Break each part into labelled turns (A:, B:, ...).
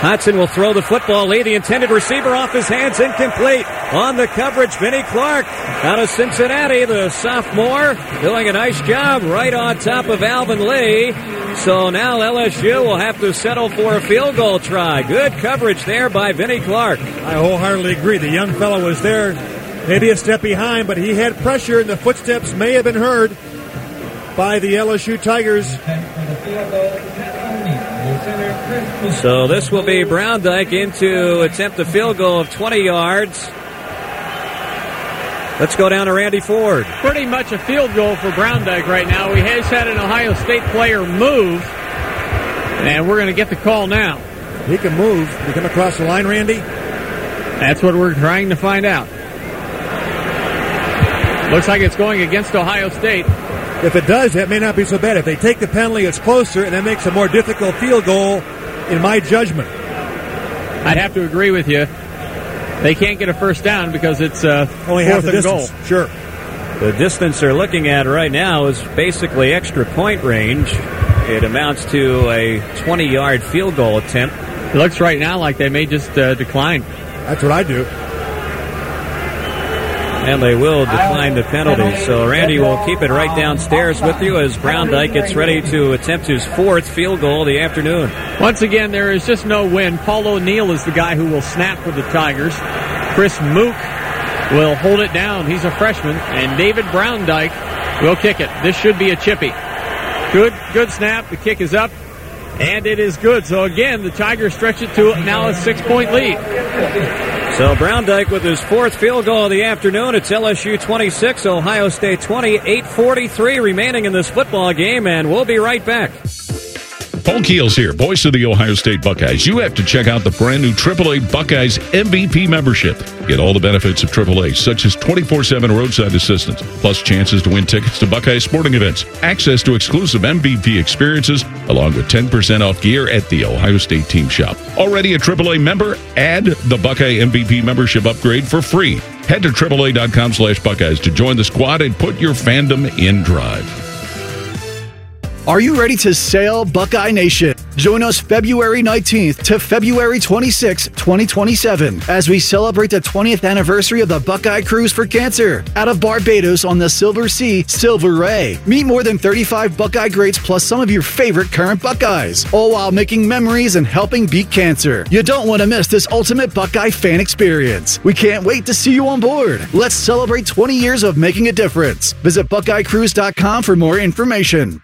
A: Hodson will throw the football. Lee, the intended receiver, off his hands, incomplete. On the coverage, Vinnie Clark out of Cincinnati, the sophomore, doing a nice job right on top of Alvin Lee. So now LSU will have to settle for a field goal try. Good coverage there by Vinnie Clark.
B: I wholeheartedly agree. The young fellow was there, maybe a step behind, but he had pressure, and the footsteps may have been heard by the LSU Tigers.
A: So this will be Brown Dyke in to attempt a field goal of 20 yards. Let's go down to Randy Ford.
C: Pretty much a field goal for Brown Dyke right now. He has had an Ohio State player move, and we're going to get the call now.
B: He can move. Did he come across the line, Randy?
C: That's what we're trying to find out. Looks like it's going against Ohio State.
B: If it does, that may not be so bad. If they take the penalty, it's closer, and that makes a more difficult field goal, in my judgment.
C: I'd have to agree with you. They can't get a first down because it's
B: only half the distance.
C: Goal.
B: Sure.
A: The distance they're looking at right now is basically extra point range. It amounts to a 20-yard field goal attempt.
C: It looks right now like they may just decline.
B: That's what I do.
A: And they will decline the penalty. So Randy will keep it right downstairs with you as Brown Dyke gets ready to attempt his fourth field goal of the afternoon.
C: Once again, there is just no win. Paul O'Neill is the guy who will snap for the Tigers. Chris Mook will hold it down. He's a freshman. And David Brown Dyke will kick it. This should be a chippy. Good snap. The kick is up. And it is good. So again, the Tigers stretch it to now a 6-point lead.
A: So Brown Dyke with his fourth field goal of the afternoon. It's LSU 26, Ohio State 20, 8:43 remaining in this football game, and we'll be right back.
D: Paul Keels here, voice of the Ohio State Buckeyes. You have to check out the brand new AAA Buckeyes MVP membership. Get all the benefits of AAA, such as 24/7 roadside assistance, plus chances to win tickets to Buckeye sporting events, access to exclusive MVP experiences, along with 10% off gear at the Ohio State team shop. Already a AAA member? Add the Buckeye MVP membership upgrade for free. Head to AAA.com/Buckeyes to join the squad and put your fandom in drive.
E: Are you ready to sail, Buckeye Nation? Join us February 19th to February 26th, 2027, as we celebrate the 20th anniversary of the Buckeye Cruise for Cancer out of Barbados on the Silver Sea, Silver Ray. Meet more than 35 Buckeye greats plus some of your favorite current Buckeyes, all while making memories and helping beat cancer. You don't want to miss this ultimate Buckeye fan experience. We can't wait to see you on board. Let's celebrate 20 years of making a difference. Visit BuckeyeCruise.com for more information.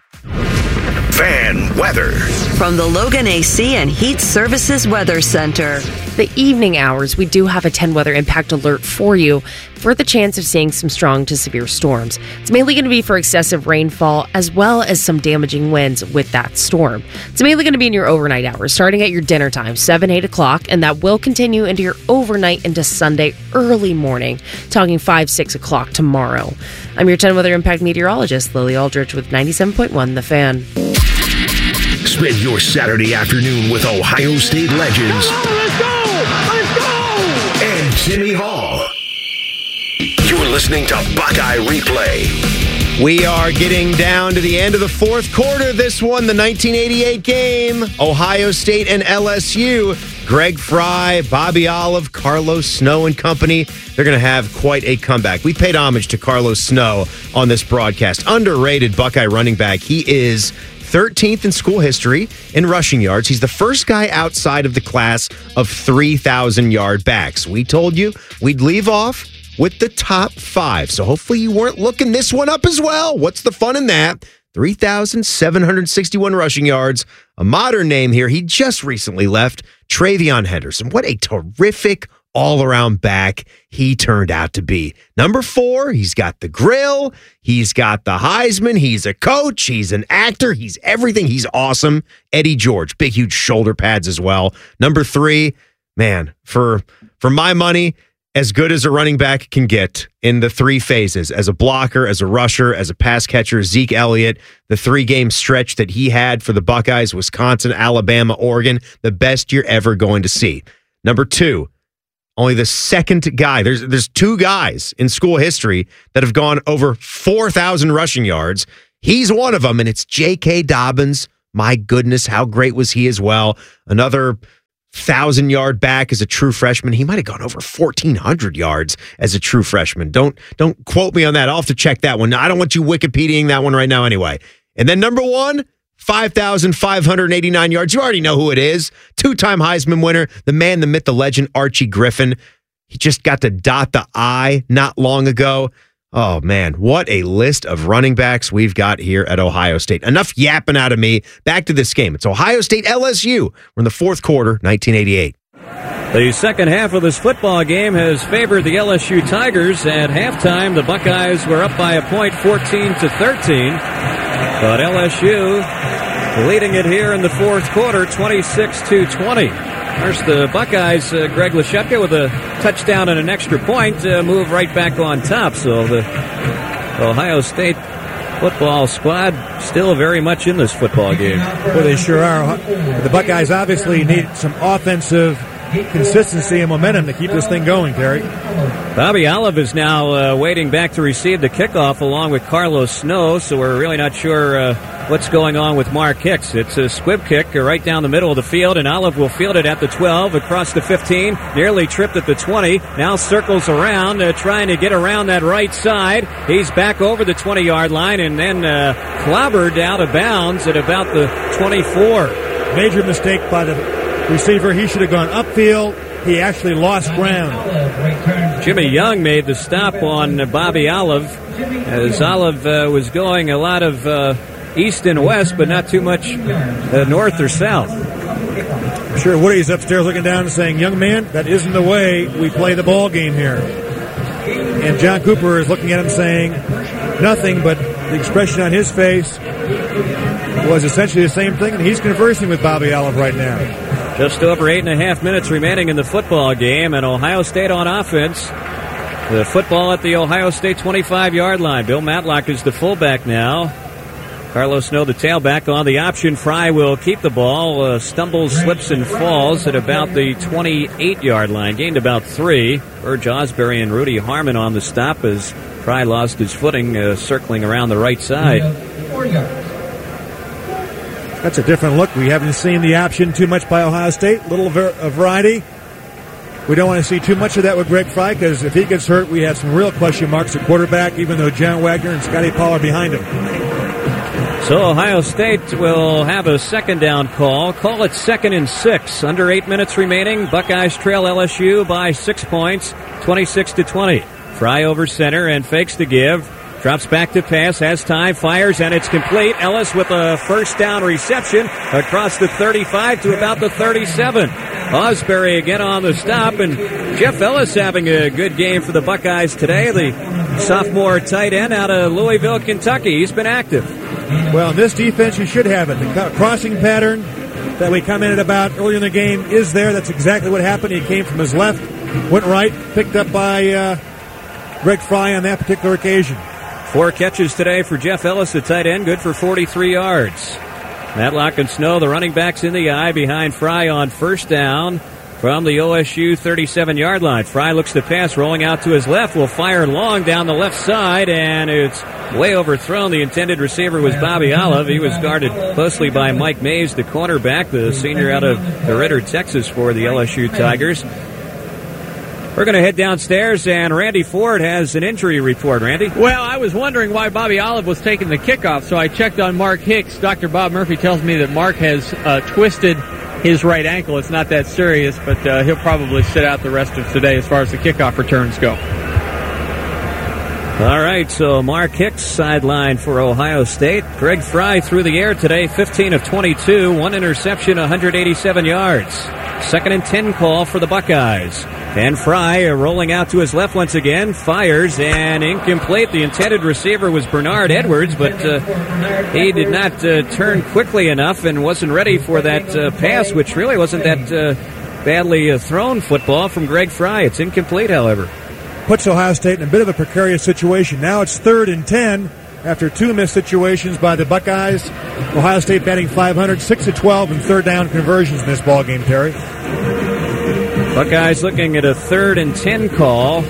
F: Fan weather.
G: From the Logan AC and Heat Services Weather Center.
H: The evening hours, we do have a 10 weather impact alert for you for the chance of seeing some strong to severe storms. It's mainly going to be for excessive rainfall as well as some damaging winds with that storm. It's mainly going to be in your overnight hours, starting at your dinner time, 7, 8 o'clock, and that will continue into your overnight into Sunday early morning, talking 5, 6 o'clock tomorrow. I'm your 10 weather impact meteorologist, Lily Aldrich with 97.1 The Fan.
F: Spend your Saturday afternoon with Ohio State legends.
C: Let's go!
F: And Jimmy Hall. You're listening to Buckeye Replay.
I: We are getting down to the end of the fourth quarter. This one, the 1988 game, Ohio State and LSU. Greg Fry, Bobby Olive, Carlos Snow and company. They're going to have quite a comeback. We paid homage to Carlos Snow on this broadcast. Underrated Buckeye running back. He is 13th in school history in rushing yards. He's the first guy outside of the class of 3,000-yard backs. We told you we'd leave off with the top 5. So hopefully you weren't looking this one up as well. What's the fun in that? 3,761 rushing yards. A modern name here. He just recently left, Travion Henderson. What a terrific all-around back he turned out to be. Number 4, he's got the grill. He's got the Heisman. He's a coach. He's an actor. He's everything. He's awesome. Eddie George, big, huge shoulder pads as well. Number 3, man, for my money, as good as a running back can get in the 3 phases, as a blocker, as a rusher, as a pass catcher, Zeke Elliott, the 3-game stretch that he had for the Buckeyes, Wisconsin, Alabama, Oregon, the best you're ever going to see. Number 2, only the second guy. There's 2 guys in school history that have gone over 4,000 rushing yards. He's one of them, and it's J.K. Dobbins. My goodness, how great was he as well? Another 1,000-yard back as a true freshman. He might have gone over 1,400 yards as a true freshman. Don't quote me on that. I'll have to check that one. I don't want you Wikipediaing that one right now anyway. And then number 1, 5,589 yards. You already know who it is. 2-time Heisman winner, the man, the myth, the legend, Archie Griffin. He just got to dot the I not long ago. Oh, man, what a list of running backs we've got here at Ohio State. Enough yapping out of me. Back to this game. It's Ohio State LSU. We're in the fourth quarter, 1988.
A: The second half of this football game has favored the LSU Tigers. At halftime, the Buckeyes were up by a point, 14-13. But LSU leading it here in the fourth quarter, 26-20. First, the Buckeyes, Greg Lashetka with a touchdown and an extra point, move right back on top. So the Ohio State football squad still very much in this football game.
B: Well, they sure are. The Buckeyes obviously need some offensive consistency and momentum to keep this thing going, Terry.
A: Bobby Olive is now waiting back to receive the kickoff along with Carlos Snow, so we're really not sure what's going on with Mark Hicks. It's a squib kick right down the middle of the field, and Olive will field it at the 12, across the 15, nearly tripped at the 20, now circles around, trying to get around that right side. He's back over the 20-yard line and then clobbered out of bounds at about the 24.
B: Major mistake by the receiver. He should have gone upfield. He actually lost ground.
A: Jimmy Young made the stop on Bobby Olive, as Olive was going a lot of east and west, but not too much north or south.
B: I'm sure Woody's upstairs looking down and saying, "Young man, that isn't the way we play the ball game here." And John Cooper is looking at him saying nothing, but the expression on his face was essentially the same thing, and he's conversing with Bobby Olive right now.
A: Just over 8.5 minutes remaining in the football game, and Ohio State on offense. The football at the Ohio State 25-yard line. Bill Matlock is the fullback now. Carlos Snow, the tailback, on the option. Fry will keep the ball. Stumbles, slips, and falls at about the 28-yard line. Gained about 3. Burge Osbury and Rudy Harmon on the stop as Fry lost his footing, circling around the right side.
B: That's a different look. We haven't seen the option too much by Ohio State. Little variety. We don't want to see too much of that with Greg Fry, because if he gets hurt, we have some real question marks at quarterback, even though John Wagner and Scotty Paul are behind him.
A: So Ohio State will have a second down call. Call it 2nd and 6. Under 8 minutes remaining. Buckeyes trail LSU by 6 points, 26-20. Fry over center and fakes the give. Drops back to pass, has time, fires, and it's complete. Ellis with a first down reception across the 35 to about the 37. Osbury again on the stop, and Jeff Ellis having a good game for the Buckeyes today. The sophomore tight end out of Louisville, Kentucky. He's been active.
B: Well, in this defense, you should have it. The crossing pattern that we commented about earlier in the game is there. That's exactly what happened. He came from his left, went right, picked up by Greg Fry on that particular occasion.
A: 4 catches today for Jeff Ellis, the tight end, good for 43 yards. Matlock and Snow, the running backs in the eye behind Fry on first down from the OSU 37-yard line. Fry looks to pass, rolling out to his left, will fire long down the left side, and it's way overthrown. The intended receiver was Bobby Olive. He was guarded closely by Mike Mays, the cornerback, the senior out of DeRidder, Texas, for the LSU Tigers. We're going to head downstairs, and Randy Ford has an injury report. Randy?
C: Well, I was wondering why Bobby Olive was taking the kickoff, so I checked on Mark Hicks. Dr. Bob Murphy tells me that Mark has twisted his right ankle. It's not that serious, but he'll probably sit out the rest of today as far as the kickoff returns go.
A: All right, so Mark Hicks sidelined for Ohio State. Greg Fry through the air today, 15 of 22, 1 interception, 187 yards. 2nd and 10 call for the Buckeyes. And Fry rolling out to his left once again, fires, and incomplete. The intended receiver was Bernard Edwards, but he did not turn quickly enough and wasn't ready for that pass, which really wasn't that badly thrown football from Greg Fry. It's incomplete, however.
B: Puts Ohio State in a bit of a precarious situation. Now it's 3rd and 10 after 2 missed situations by the Buckeyes. Ohio State batting .500, 6 of 12 in third down conversions in this ball game, Terry.
A: Buckeyes looking at a 3rd and 10 call.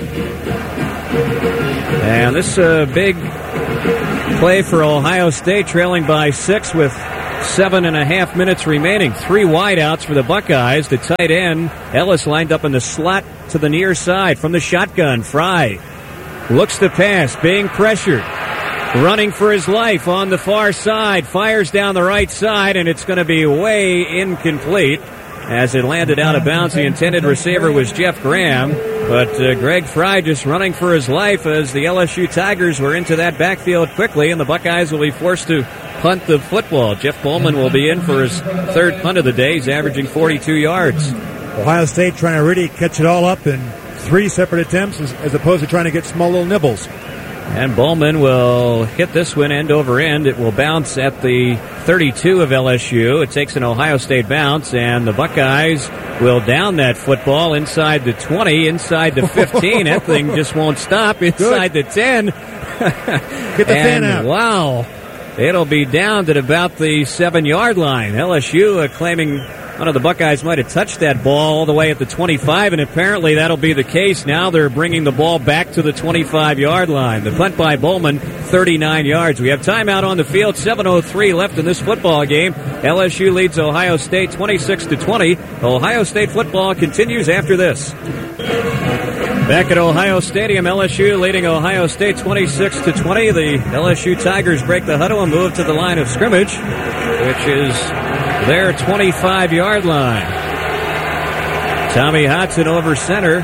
A: And this is a big play for Ohio State, trailing by 6 with 7.5 minutes remaining. 3 wideouts for the Buckeyes. The tight end, Ellis, lined up in the slot to the near side from the shotgun. Fry looks to pass, being pressured. Running for his life on the far side. Fires down the right side, and it's going to be way incomplete as it landed out of bounds. The intended receiver was Jeff Graham, but Greg Fry just running for his life as the LSU Tigers were into that backfield quickly, and the Buckeyes will be forced to punt the football. Jeff Bowman will be in for his 3rd punt of the day. He's averaging 42 yards.
B: Ohio State trying to really catch it all up in 3 separate attempts as opposed to trying to get small little nibbles.
A: And Bowman will hit this one end over end. It will bounce at the 32 of LSU. It takes an Ohio State bounce, and the Buckeyes will down that football inside the 20, inside the 15. That thing just won't stop. Inside the 10.
B: Get the fan out.
A: Wow. It'll be down at about the 7-yard line. LSU claiming one of the Buckeyes might have touched that ball all the way at the 25, and apparently that'll be the case. Now they're bringing the ball back to the 25-yard line. The punt by Bowman, 39 yards. We have timeout on the field, 7:03 left in this football game. LSU leads Ohio State 26-20. Ohio State football continues after this. Back at Ohio Stadium, LSU leading Ohio State 26-20. The LSU Tigers break the huddle and move to the line of scrimmage, which is their 25-yard line. Tommy Hodson over center.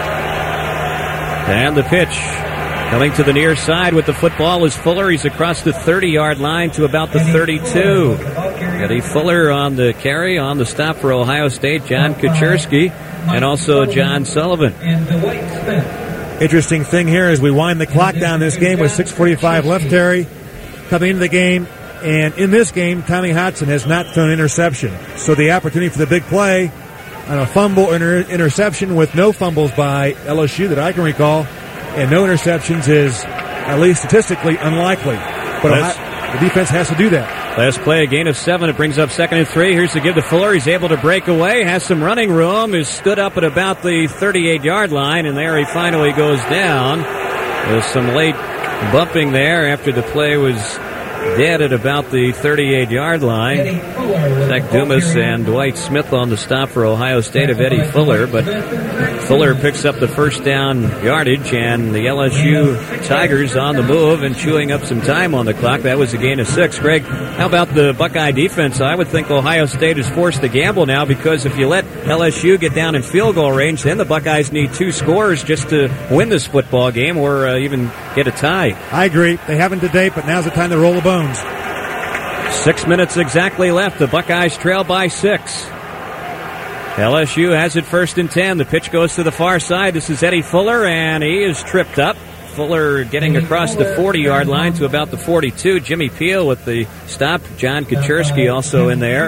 A: And the pitch coming to the near side with the football is Fuller. He's across the 30-yard line to about the 32. Eddie Fuller on the carry, on the stop for Ohio State, John Kaczerski, and also John Sullivan.
B: Interesting thing here as we wind the clock down this game with 6:45 left, Terry, coming into the game. And in this game, Tommy Hodson has not thrown an interception. So the opportunity for the big play on a fumble or interception with no fumbles by LSU that I can recall, and no interceptions is, at least statistically, unlikely. But the defense has to do that.
A: Last play, a gain of 7. It brings up 2nd and 3. Here's the give to Fuller. He's able to break away, has some running room, is stood up at about the 38-yard line, and there he finally goes down. There's some late bumping there after the play was dead at about the 38-yard line. Zach Dumas and Dwight Smith on the stop for Ohio State of Eddie Fuller, but Fuller picks up the first down yardage, and the LSU Tigers on the move and chewing up some time on the clock. That was a gain of 6. Greg, how about the Buckeye defense? I would think Ohio State is forced to gamble now, because if you let LSU get down in field goal range, then the Buckeyes need 2 scores just to win this football game or even get a tie.
B: I agree. They haven't to date, but now's the time to roll the bones.
A: 6 minutes exactly left. The Buckeyes trail by 6. LSU has it 1st and 10. The pitch goes to the far side. This is Eddie Fuller, and he is tripped up. Fuller getting across the 40-yard line to about the 42. Jimmy Peel with the stop. John Kaczerski also in there.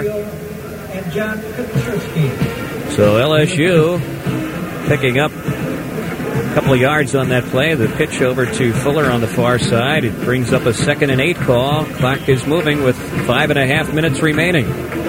A: So LSU picking up a couple of yards on that play. The pitch over to Fuller on the far side. It brings up a 2nd and 8 call. Clock is moving with 5.5 minutes remaining.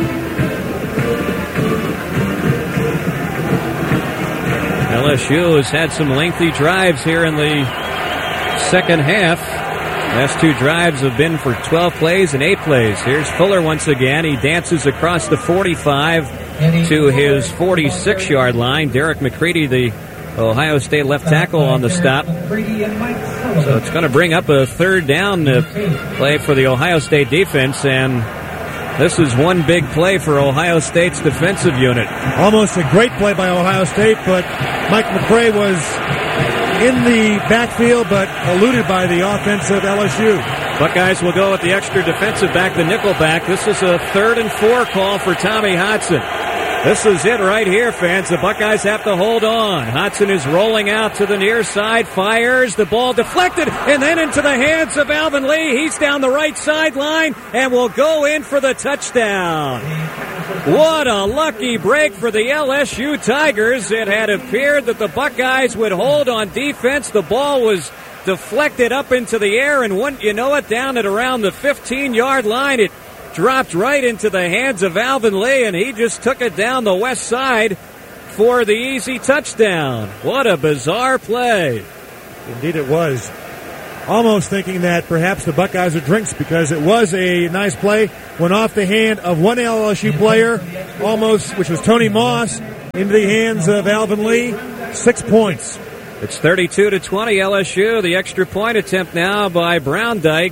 A: LSU has had some lengthy drives here in the second half. Last 2 drives have been for 12 plays and 8 plays. Here's Fuller once again. He dances across the 45 to his 46-yard line. Derek McCready, the Ohio State left tackle, on the stop. So it's going to bring up a 3rd down play for the Ohio State defense, and this is one big play for Ohio State's defensive unit.
B: Almost a great play by Ohio State, but Mike McCray was in the backfield, but eluded by the offensive LSU.
A: Buckeyes will go with the extra defensive back, the nickel back. This is a 3rd and 4 call for Tommy Hodson. This is it right here, fans. The Buckeyes have to hold on. Hodson is rolling out to the near side, fires, the ball deflected, and then into the hands of Alvin Lee. He's down the right sideline and will go in for the touchdown. What a lucky break for the LSU Tigers. It had appeared that the Buckeyes would hold on defense. The ball was deflected up into the air, and wouldn't you know it, down at around the 15-yard line, it dropped right into the hands of Alvin Lee, and he just took it down the west side for the easy touchdown. What a bizarre play.
B: Indeed it was. almost thinking that perhaps the Buckeyes are drinks because it was a nice play. Went off the hand of one LSU player, almost, which was Tony Moss, into the hands of Alvin Lee. 6 points.
A: It's 32-20 LSU. The extra point attempt now by Brown Dyke.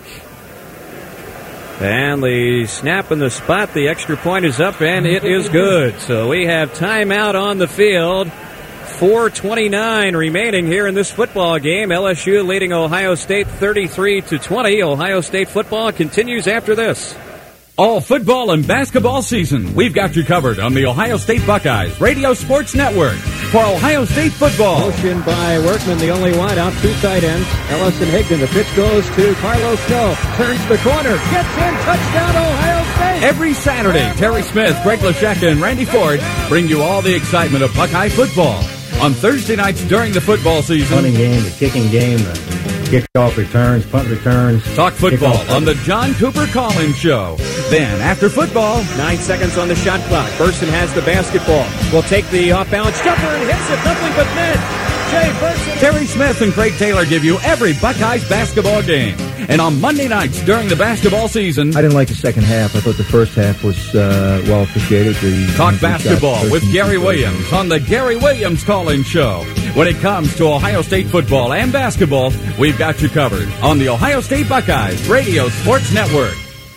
A: And the snap in the spot, the extra point is up, and it is good. So we have timeout on the field. 4:29 remaining here in this football game. LSU leading Ohio State 33-20. Ohio State football continues after this.
J: All football and basketball season, we've got you covered on the Ohio State Buckeyes Radio Sports Network. For Ohio State football.
A: Motion by Workman, the only wide out, 2 tight ends. Ellis and Higdon. The pitch goes to Carlos Snow. Turns the corner. Gets in. Touchdown, Ohio State.
J: Every Saturday, Terry Smith, Greg Leshek, and Randy Ford bring you all the excitement of Buckeye football. On Thursday nights during the football season.
K: Punting game, the kicking game, the kickoff returns, punt returns.
J: Talk football on the John Cooper Call-In Show. Then, after football,
A: 9 seconds on the shot clock. Burson has the basketball. Will take the off-balance jumper and hits it. Nothing but net. Jay Burson.
J: Terry Smith and Craig Taylor give you every Buckeyes basketball game. And on Monday nights during the basketball season,
K: I didn't like the second half. I thought the first half was well appreciated.
J: Talk basketball with Gary Williams on the Gary Williams Call-In Show. When it comes to Ohio State football and basketball, we've got you covered on the Ohio State Buckeyes Radio Sports Network.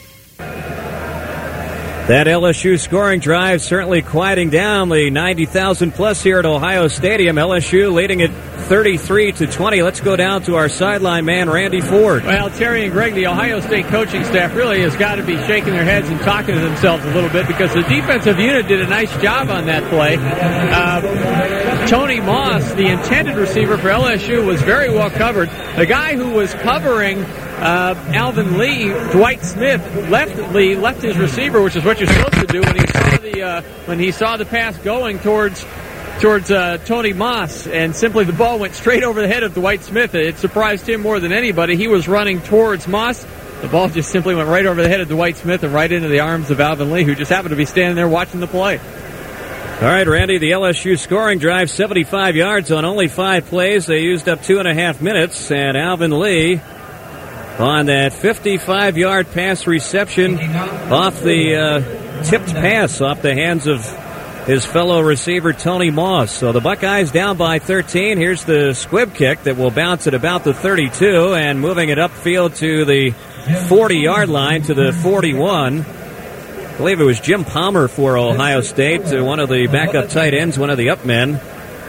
A: That LSU scoring drive certainly quieting down the 90,000 plus here at Ohio Stadium. LSU leading it 33-20. Let's go down to our sideline man, Randy Ford.
C: Well, Terry and Greg, the Ohio State coaching staff really has got to be shaking their heads and talking to themselves a little bit because the defensive unit did a nice job on that play. Tony Moss, the intended receiver for LSU, was very well covered. The guy who was covering Alvin Lee, Dwight Smith, left his receiver, which is what you're supposed to do when he saw the pass going towards Tony Moss, and simply the ball went straight over the head of Dwight Smith. It surprised him more than anybody. He was running towards Moss. The ball just simply went right over the head of Dwight Smith and right into the arms of Alvin Lee, who just happened to be standing there watching the play.
A: All right, Randy, the LSU scoring drive, 75 yards on only 5 plays. They used up 2.5 minutes, and Alvin Lee on that 55-yard pass reception off the tipped pass off the hands of his fellow receiver, Tony Moss. So the Buckeyes down by 13. Here's the squib kick that will bounce at about the 32 and moving it upfield to the 40-yard line to the 41. I believe it was Jim Palmer for Ohio State, one of the backup tight ends, one of the up men.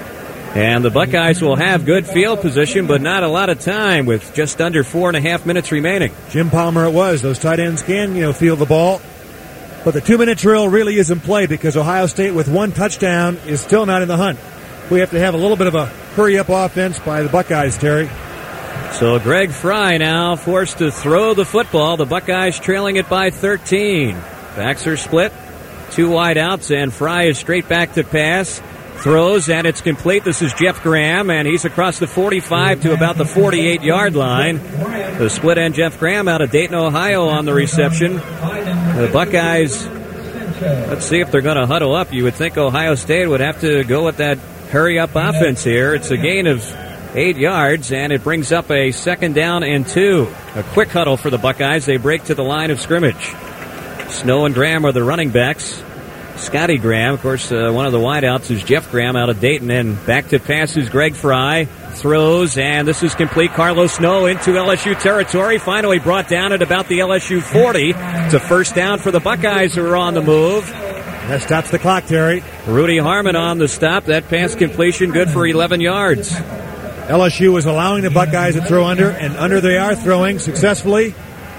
A: And the Buckeyes will have good field position, but not a lot of time with just under 4.5 minutes remaining.
B: Jim Palmer it was. Those tight ends can, field the ball. But the 2-minute drill really is in play because Ohio State with 1 touchdown is still not in the hunt. We have to have a little bit of a hurry-up offense by the Buckeyes, Terry.
A: So Greg Fry now forced to throw the football. The Buckeyes trailing it by 13. Backs are split. 2 wide outs, and Fry is straight back to pass. Throws, and it's complete. This is Jeff Graham, and he's across the 45 to about the 48-yard line. The split end Jeff Graham out of Dayton, Ohio on the reception. The Buckeyes, let's see if they're going to huddle up. You would think Ohio State would have to go with that hurry-up offense here. It's a gain of 8 yards, and it brings up a 2nd down and 2. A quick huddle for the Buckeyes. They break to the line of scrimmage. Snow and Graham are the running backs. Scotty Graham, of course, one of the wideouts is Jeff Graham out of Dayton. And back to pass is Greg Fry. Throws, and this is complete. Carlos Snow into LSU territory. Finally brought down at about the LSU 40. It's a 1st down for the Buckeyes who are on the move.
B: That stops the clock, Terry.
A: Rudy Harmon on the stop. That pass completion good for 11 yards.
B: LSU was allowing the Buckeyes to throw under, and under they are throwing successfully.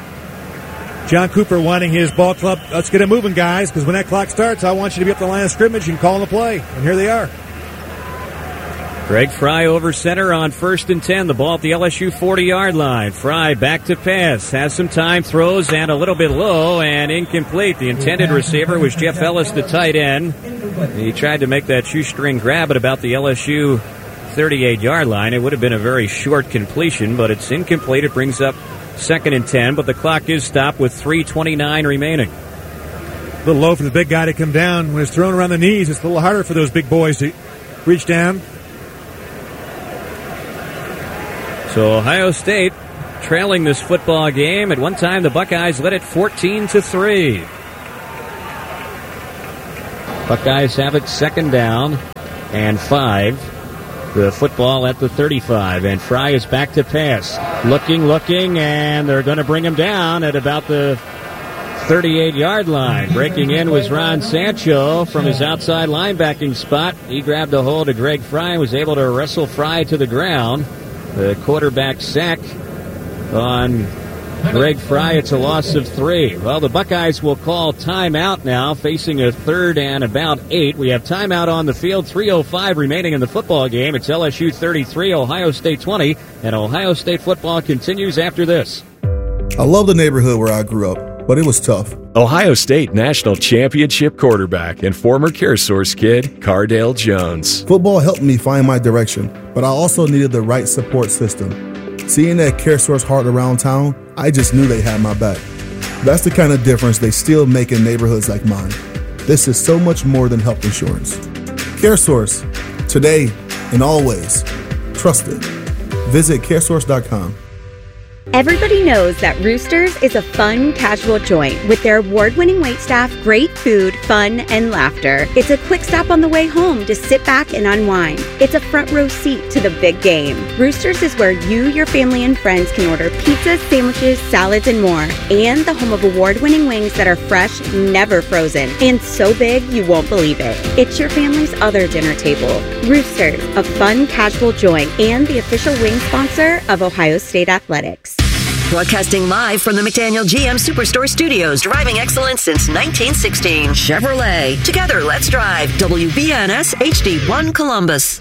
B: John Cooper wanting his ball club, let's get it moving, guys, because when that clock starts, I want you to be up the line of scrimmage and call the play. And here they are.
A: Greg Fry over center on 1st and 10. The ball at the LSU 40-yard line. Fry back to pass. Has some time, throws, and a little bit low and incomplete. The intended receiver was Jeff Ellis, the tight end. He tried to make that shoestring grab at about the LSU 38-yard line. It would have been a very short completion, but it's incomplete. It brings up 2nd and 10, but the clock is stopped with 3:29 remaining.
B: A little low for the big guy to come down. When it's thrown around the knees, it's a little harder for those big boys to reach down.
A: So Ohio State trailing this football game. At one time, the Buckeyes led it 14-3. Buckeyes have it 2nd down and 5. The football at the 35, and Fry is back to pass. Looking, and they're going to bring him down at about the 38-yard line. Breaking in was Ron Sancho from his outside linebacking spot. He grabbed a hold of Greg Fry and was able to wrestle Fry to the ground. The quarterback sack on Greg Fry. It's a loss of 3. Well, the Buckeyes will call timeout now, facing a 3rd and about 8. We have timeout on the field, 3:05 remaining in the football game. It's LSU 33, Ohio State 20, and Ohio State football continues after this.
L: I love the neighborhood where I grew up, but it was tough.
M: Ohio State National Championship quarterback and former CareSource kid, Cardale Jones.
L: Football helped me find my direction, but I also needed the right support system. Seeing that CareSource heart around town, I just knew they had my back. That's the kind of difference they still make in neighborhoods like mine. This is so much more than health insurance. CareSource, today and always. Trusted. Visit caresource.com.
N: Everybody knows that Roosters is a fun, casual joint with their award-winning waitstaff, great food, fun, and laughter. It's a quick stop on the way home to sit back and unwind. It's a front row seat to the big game. Roosters is where you, your family, and friends can order pizzas, sandwiches, salads, and more. And the home of award-winning wings that are fresh, never frozen, and so big you won't believe it. It's your family's other dinner table. Roosters, a fun, casual joint, and the official wing sponsor of Ohio State Athletics.
G: Broadcasting live from the McDaniel GM Superstore Studios, driving excellence since 1916. Chevrolet. Together, let's drive. WBNS HD1 Columbus.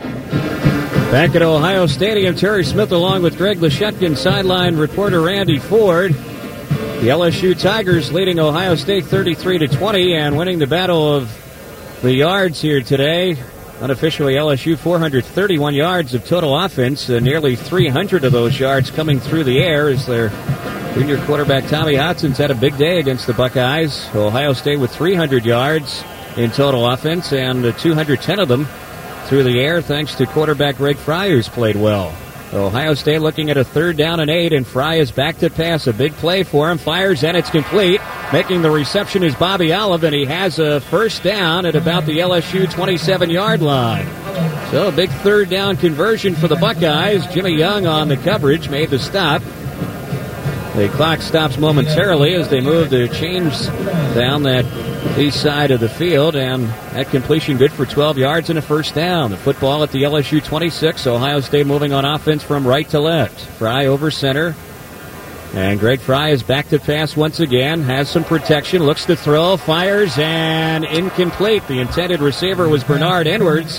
A: Back at Ohio Stadium, Terry Smith along with Greg Leshutkin, sideline reporter Randy Ford. The LSU Tigers leading Ohio State 33-20 and winning the battle of the yards here today. Unofficially, LSU 431 yards of total offense, nearly 300 of those yards coming through the air as their junior quarterback Tommy Hodson's had a big day against the Buckeyes. Ohio State with 300 yards in total offense and 210 of them through the air thanks to quarterback Greg Fry, who's played well. Ohio State looking at a 3rd down and 8, and Fry is back to pass. A big play for him. Fires, and it's complete. Making the reception is Bobby Olive, and he has a 1st down at about the LSU 27-yard line. So a big 3rd down conversion for the Buckeyes. Jimmy Young on the coverage made the stop. The clock stops momentarily as they move the chains down that east side of the field, and that completion good for 12 yards and a 1st down. The football at the LSU 26. Ohio State moving on offense from right to left. Fry over center. And Greg Fry is back to pass once again. Has some protection. Looks to throw. Fires, and incomplete. The intended receiver was Bernard Edwards.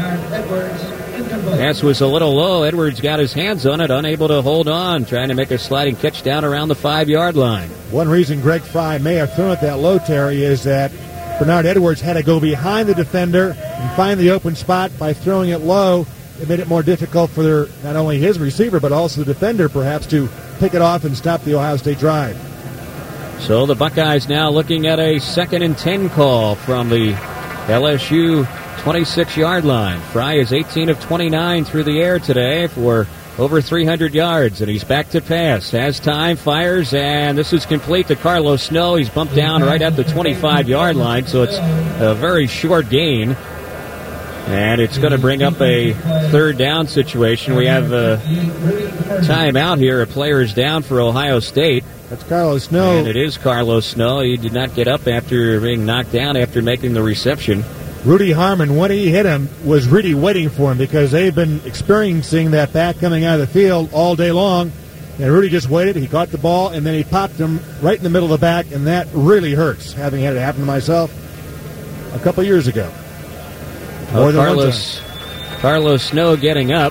A: Pass was a little low. Edwards got his hands on it, unable to hold on, trying to make a sliding catch down around the 5-yard line.
B: One reason Greg Fry may have thrown it that low, Terry, is that Bernard Edwards had to go behind the defender and find the open spot. By throwing it low, it made it more difficult for not only his receiver, but also the defender, perhaps, to pick it off and stop the Ohio State drive.
A: So the Buckeyes now looking at a 2nd and 10 call from the LSU 26-yard line. Fry is 18 of 29 through the air today for over 300 yards, and he's back to pass. Has time, fires, and this is complete to Carlos Snow. He's bumped down right at the 25-yard line, so it's a very short gain. And it's going to bring up a 3rd down situation. We have a timeout here. A player is down for Ohio State.
B: That's Carlos Snow.
A: And it is Carlos Snow. He did not get up after being knocked down after making the reception.
B: Rudy Harmon, when he hit him, was really waiting for him because they've been experiencing that back coming out of the field all day long. And Rudy just waited. He caught the ball, and then he popped him right in the middle of the back, and that really hurts, having had it happen to myself a couple years ago.
A: Carlos Snow getting up.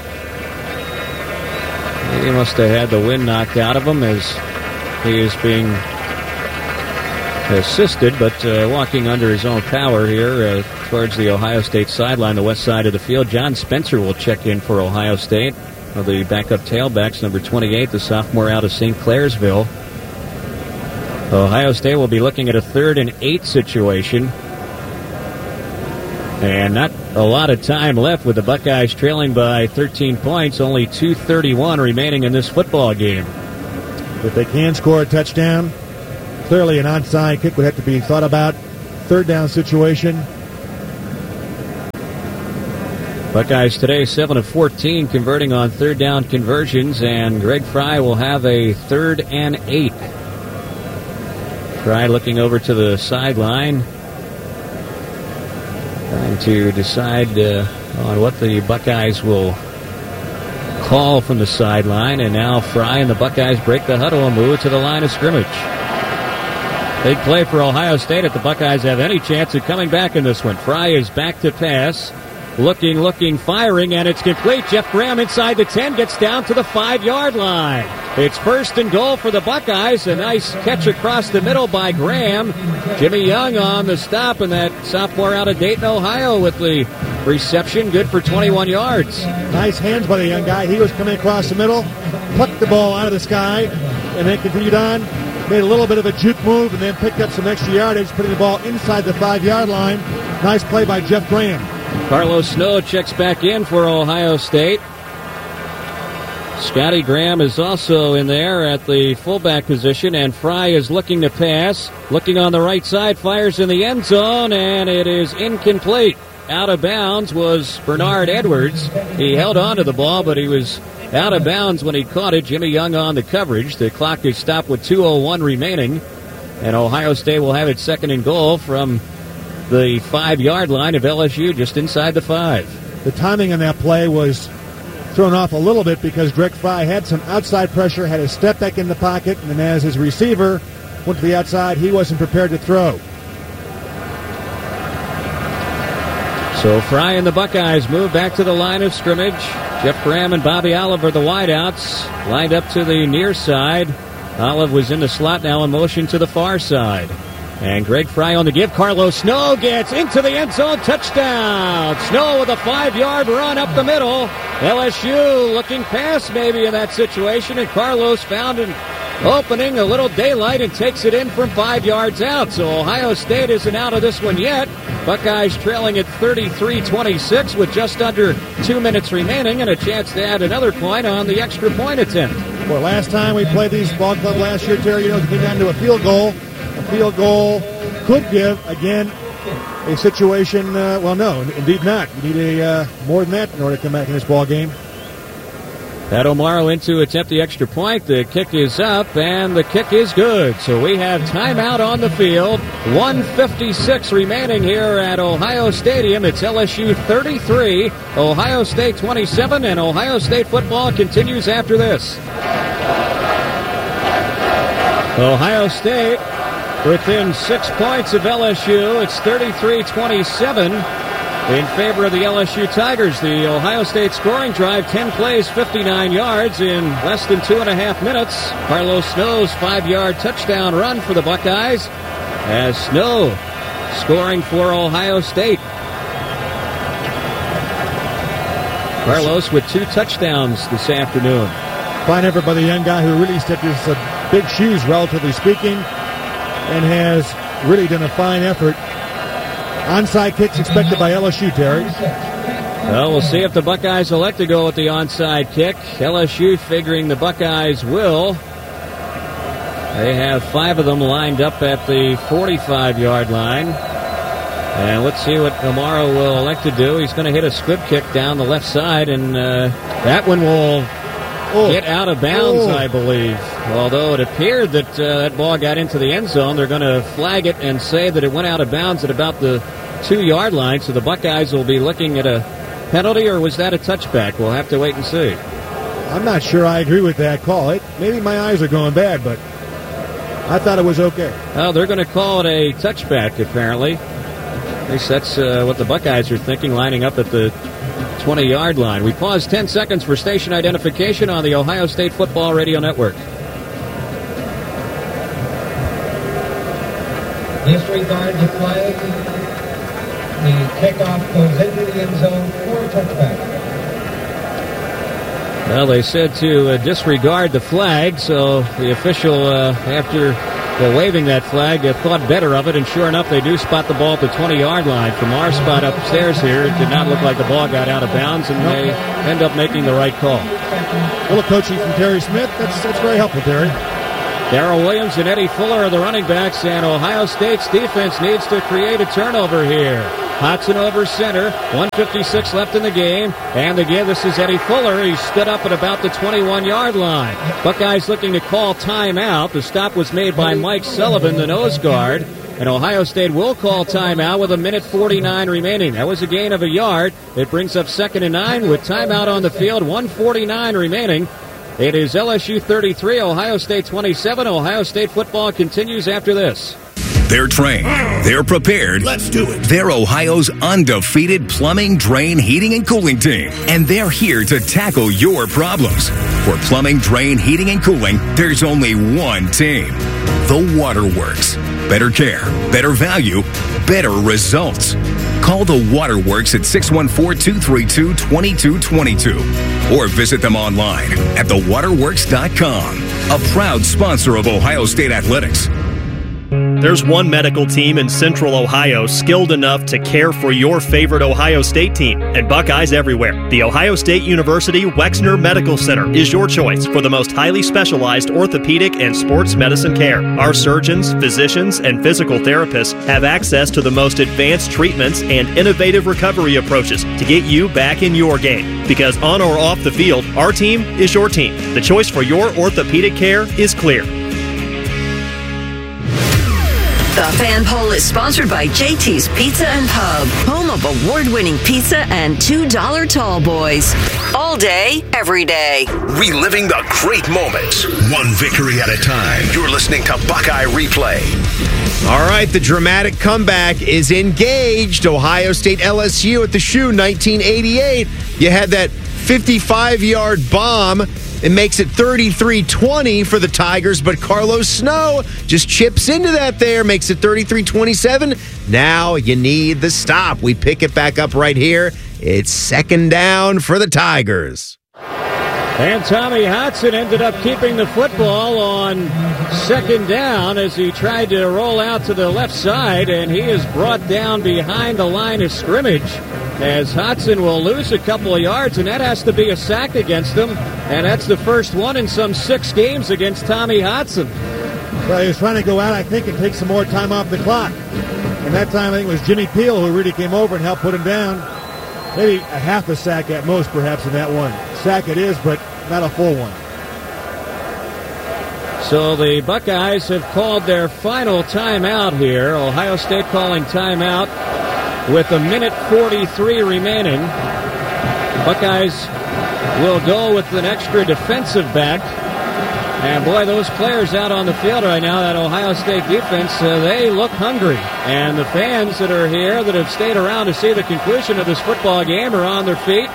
A: He must have had the wind knocked out of him as he is being assisted, but walking under his own power here towards the Ohio State sideline, the west side of the field. John Spencer will check in for Ohio State. The backup tailbacks, number 28, the sophomore out of St. Clairsville. Ohio State will be looking at a 3rd and 8 situation. And not a lot of time left with the Buckeyes trailing by 13 points. Only 2:31 remaining in this football game.
B: If they can score a touchdown, clearly an onside kick would have to be thought about. Third down situation.
A: Buckeyes today 7 of 14 converting on third down conversions, and Greg Fry will have a 3rd and 8. Fry looking over to the sideline, trying to decide on what the Buckeyes will call from the sideline. And now Fry and the Buckeyes break the huddle and move to the line of scrimmage. Big play for Ohio State if the Buckeyes have any chance of coming back in this one. Fry is back to pass. Looking, firing, and it's complete. Jeff Graham inside the 10 gets down to the 5-yard line. It's 1st and goal for the Buckeyes. A nice catch across the middle by Graham. Jimmy Young on the stop, and that sophomore out of Dayton, Ohio with the reception. Good for 21 yards.
B: Nice hands by the young guy. He was coming across the middle, plucked the ball out of the sky, and then continued on. Made a little bit of a juke move and then picked up some extra yardage, putting the ball inside the 5-yard line. Nice play by Jeff Graham.
A: Carlos Snow checks back in for Ohio State. Scotty Graham is also in there at the fullback position, and Fry is looking to pass. Looking on the right side, fires in the end zone, and it is incomplete. Out of bounds was Bernard Edwards. He held on to the ball, but he was out of bounds when he caught it. Jimmy Young on the coverage. The clock is stopped with 2:01 remaining, and Ohio State will have it 2nd and goal from the 5-yard line of LSU, just inside the 5.
B: The timing on that play was thrown off a little bit because Greg Fry had some outside pressure, had his step back in the pocket, and as his receiver went to the outside, he wasn't prepared to throw.
A: So Fry and the Buckeyes move back to the line of scrimmage. Jeff Graham and Bobby Olive are the wideouts, lined up to the near side. Olive was in the slot, now in motion to the far side. And Greg Fry on the give. Carlos Snow gets into the end zone. Touchdown! Snow with a 5-yard run up the middle. LSU looking pass maybe in that situation, and Carlos found an opening, a little daylight, and takes it in from 5 yards out. So Ohio State isn't out of this one yet. Buckeyes trailing at 33-26 with just under 2 minutes remaining and a chance to add another point on the extra point attempt.
B: Well, last time we played these ball club last year, Terry, it came down to a field goal. A field goal could give, again, a situation, no, indeed not. You need more than that in order to come back in this ball game.
A: Pat O'Mara in to attempt the extra point. The kick is up, and the kick is good. So we have timeout on the field. 1:56 remaining here at Ohio Stadium. It's LSU 33, Ohio State 27, and Ohio State football continues after this. Ohio State within 6 points of LSU. It's 33-27 in favor of the LSU Tigers. The Ohio State scoring drive, 10 plays, 59 yards in less than 2.5 minutes. Carlos Snow's 5-yard touchdown run for the Buckeyes as Snow scoring for Ohio State. Carlos with 2 touchdowns this afternoon.
B: Fine effort by the young guy who really stepped his big shoes, relatively speaking, and has really done a fine effort. Onside kicks expected by LSU, Terry.
A: Well, we'll see if the Buckeyes elect to go with the onside kick. LSU figuring the Buckeyes will. They have 5 of them lined up at the 45-yard line. And let's see what O'Mara will elect to do. He's going to hit a squib kick down the left side, and that one will get out of bounds, I believe. Although it appeared that that ball got into the end zone, they're going to flag it and say that it went out of bounds at about the 2-yard line. So the Buckeyes will be looking at a penalty, or was that a touchback? We'll have to wait and see.
B: I'm not sure I agree with that call. Maybe my eyes are going bad, but I thought it was okay.
A: Well, they're going to call it a touchback, apparently. At least that's what the Buckeyes are thinking, lining up at the 20-yard line. We pause 10 seconds for station identification on the Ohio State Football Radio Network.
O: Disregard the flag. The kickoff goes into the end zone for a touchback.
A: Well, they said to disregard the flag, so the official, after Well, waving that flag, they thought better of it, and sure enough, they do spot the ball at the 20-yard line. From our spot upstairs here, it did not look like the ball got out of bounds, and they end up making the right call.
B: A little coaching from Terry Smith. That's very helpful, Terry.
A: Darrell Williams and Eddie Fuller are the running backs, and Ohio State's defense needs to create a turnover here. Hodson over center, 1:56 left in the game, and again, this is Eddie Fuller. He stood up at about the 21-yard line. Buckeyes looking to call timeout. The stop was made by Mike Sullivan, the nose guard, and Ohio State will call timeout with 1:49 remaining. That was a gain of a yard. It brings up 2nd and 9 with timeout on the field, 1:49 remaining. It is LSU 33, Ohio State 27. Ohio State football continues after this.
P: They're trained. They're prepared.
F: Let's do it.
P: They're Ohio's undefeated plumbing, drain, heating, and cooling team. And they're here to tackle your problems. For plumbing, drain, heating, and cooling, there's only one team. The Waterworks. Better care, better value, better results. Call the Waterworks at 614-232-2222 or visit them online at thewaterworks.com. A proud sponsor of Ohio State Athletics.
Q: There's one medical team in Central Ohio skilled enough to care for your favorite Ohio State team, and Buckeyes everywhere. The Ohio State University Wexner Medical Center is your choice for the most highly specialized orthopedic and sports medicine care. Our surgeons, physicians, and physical therapists have access to the most advanced treatments and innovative recovery approaches to get you back in your game. Because on or off the field, our team is your team. The choice for your orthopedic care is clear.
G: The Fan Poll is sponsored by JT's Pizza and Pub, home of award-winning pizza and $2 tall boys. All day, every day.
F: Reliving the great moments, one victory at a time. You're listening to Buckeye Replay.
I: All right, the dramatic comeback is engaged. Ohio State LSU at the Shoe, 1988. You had that 55-yard bomb. It makes it 33-20 for the Tigers, but Carlos Snow just chips into that there, makes it 33-27. Now you need the stop. We pick it back up right here. It's 2nd down for the Tigers.
A: And Tommy Hodson ended up keeping the football on 2nd down as he tried to roll out to the left side, and he is brought down behind the line of scrimmage as Hodson will lose a couple of yards, and that has to be a sack against him, and that's the first one in some 6 games against Tommy Hodson.
B: Well, he was trying to go out, I think, and take some more time off the clock. And that time, I think it was Jimmy Peel who really came over and helped put him down. Maybe a half a sack at most, perhaps, in that one. Sack it is, but not a full one.
A: So the Buckeyes have called their final timeout here. Ohio State calling timeout with 1:43 remaining. Buckeyes will go with an extra defensive back. And boy, those players out on the field right now, that Ohio State defense, they look hungry. And the fans that are here that have stayed around to see the conclusion of this football game are on their feet.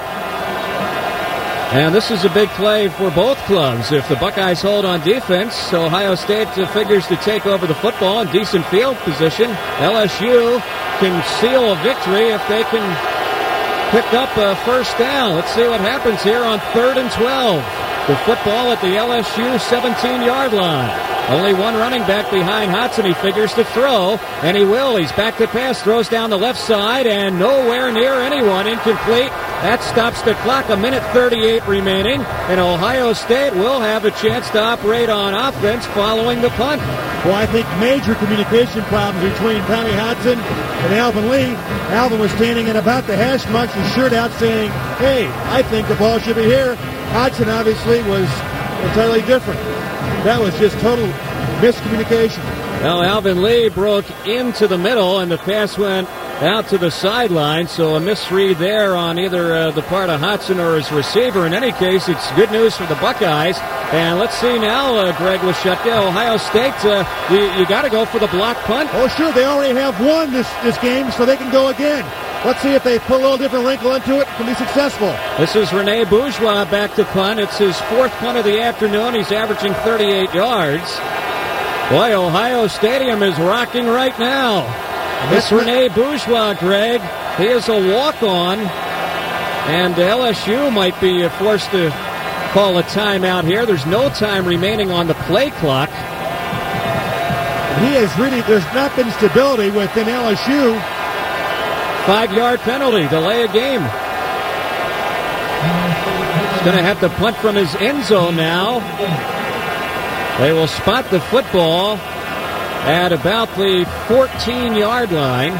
A: And this is a big play for both clubs. If the Buckeyes hold on defense, Ohio State figures to take over the football in decent field position. LSU can seal a victory if they can pick up a first down. Let's see what happens here on 3rd and 12. The football at the LSU 17-yard line. Only one running back behind Hodson. He figures to throw, and he will. He's back to pass, throws down the left side, and nowhere near anyone. Incomplete. That stops the clock. 1:38 remaining, and Ohio State will have a chance to operate on offense following the punt.
B: Well, I think major communication problems between Tommy Hodson and Alvin Lee. Alvin was standing in about the hash marks, his shirt out, saying, "Hey, I think the ball should be here." Hodson obviously was entirely different. That was just total miscommunication.
A: Well, Alvin Lee broke into the middle, and the pass went out to the sideline, so a misread there on either the part of Hodson or his receiver. In any case, it's good news for the Buckeyes. And let's see now, Greg Lashutka, Ohio State, you got to go for the block punt.
B: Oh, sure, they already have won this game, so they can go again. Let's see if they put a little different wrinkle into it, can be successful.
A: This is Rene Bourgeois back to punt. It's his 4th punt of the afternoon. He's averaging 38 yards. Boy, Ohio Stadium is rocking right now. This Rene Bourgeois, Greg, he is a walk-on, and LSU might be forced to call a timeout here. There's no time remaining on the play clock.
B: There's not been stability within LSU.
A: 5-yard penalty, delay of game. He's going to have to punt from his end zone now. They will spot the football at about the 14-yard line.